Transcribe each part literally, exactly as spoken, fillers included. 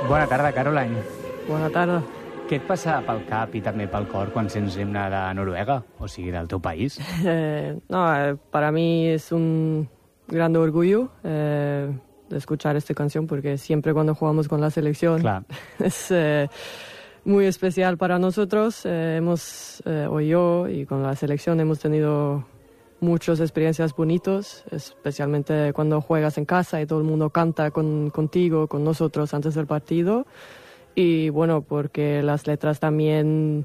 Bona tarda, Caroline. Bona tarda. Què et passa pel cap i també pel cor quan sents l'himne de Noruega, o sigui, del teu país? Eh, no, eh, para mí es un gran orgullo eh, de escuchar esta canción, porque siempre cuando jugamos con la selección Clar. es eh, muy especial para nosotros. Eh, hemos, eh, o yo y con la selección hemos tenido muchas experiencias bonitas, especialmente cuando juegas en casa y todo el mundo canta con, contigo, con nosotros antes del partido. Y bueno, porque las letras también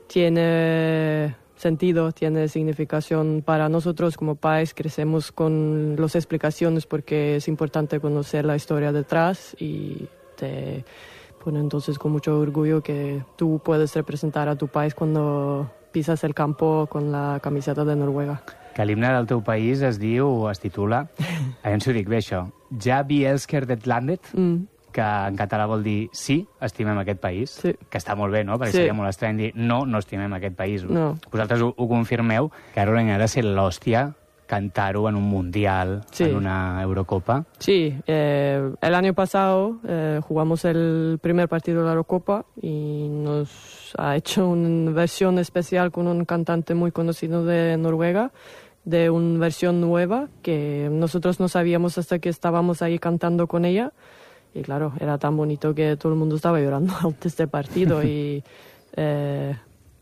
tienen sentido, tienen significación para nosotros como país. Crecemos con las explicaciones porque es importante conocer la historia detrás y te pone entonces con mucho orgullo que tú puedes representar a tu país cuando pisas el campo con la camiseta de Noruega. Que l'himne del teu país es diu, es titula, a veure si ho dic bé això, Ja vi elsker det landet, Mm. que en català vol dir sí, estimem aquest país, Sí. que està molt bé, no? Perquè Sí. seria molt estrany dir no, no estimem aquest país. No. Vosaltres ho, ho confirmeu, que ara ha de ser l'hòstia cantar-ho en un Mundial, Sí. en una Eurocopa. Sí, eh, el año pasado eh, jugamos el primer partido de la Eurocopa y nos ha hecho una versión especial con un cantante muy conocido de Noruega, de una versión nueva que nosotros no sabíamos hasta que estábamos ahí cantando con ella. Y claro, era tan bonito que todo el mundo estaba llorando antes del partido y eh,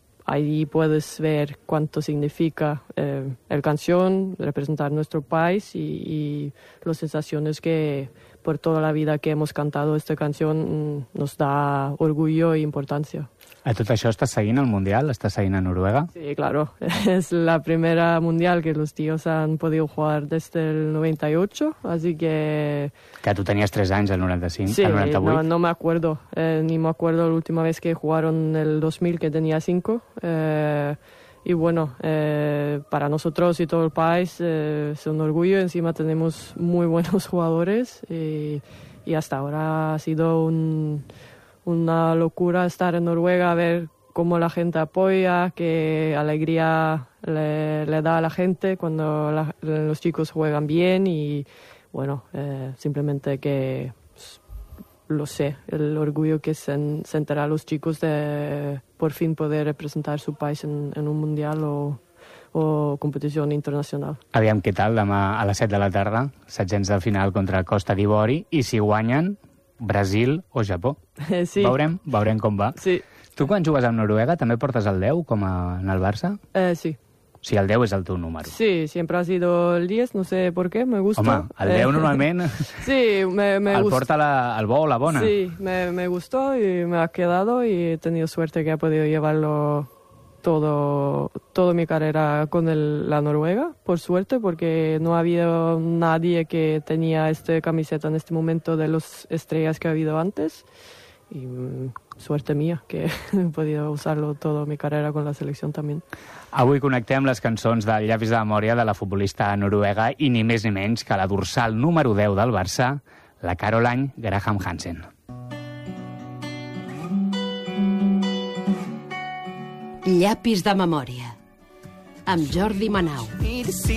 ahí puedes ver cuánto significa eh, el canción, representar nuestro país y, y las sensaciones que por toda la vida que hemos cantado esta canción mm, nos da orgullo e importancia. A tot això estàs seguint el Mundial? Estàs seguint a Noruega? Sí, claro. Es la primera mundial que los tíos han podido jugar desde el noventa y ocho, así que... Que tu tenies tres anys, el noranta-cinc, Sí, el noranta-vuit. no, no me acuerdo, eh, ni me acuerdo la última vez que jugaron el dos mil, que tenía cinco. Eh, y bueno, eh, para nosotros y todo el país eh, es un orgullo. Encima tenemos muy buenos jugadores y, y hasta ahora ha sido un, una locura estar en Noruega, ver cómo la gente apoya, qué alegría le, le da a la gente cuando la- los chicos juegan bien y bueno, eh, simplemente que pues, lo sé, el orgullo que sen- sentirá los chicos de por fin poder representar su país en, en un mundial o, o competición internacional. Aviam què tal demà a les set de la tarda, setzents de final contra Costa d'Ivori, i si guanyen, Brasil o Japó. Sí, Veurem, veurem com va. sí, Tu quan jugues amb Noruega també portes el deu, com a, en el Barça? eh, sí. O sigui, el deu és el teu número. Sí, siempre ha sido el diez, no sé por qué, me gusta. Home, el Eh, deu normalment Sí, me, me el gusta. porta la, el bo o la bona. Sí, me, me gustó y me ha quedado y he tenido suerte que he podido llevarlo todo, toda mi carrera con el- la Noruega, por suerte, porque no ha habido nadie que tenía esta camiseta en este momento de las estrellas que ha habido antes. Y mm, suerte mía que he podido usarlo toda mi carrera con la selección también. Avui connectem les cançons del Llapis de memòria de la futbolista noruega i ni més ni menys que la dorsal número deu del Barça, la Caroline Graham Hansen. Llapis de memòria, amb Jordi Manau.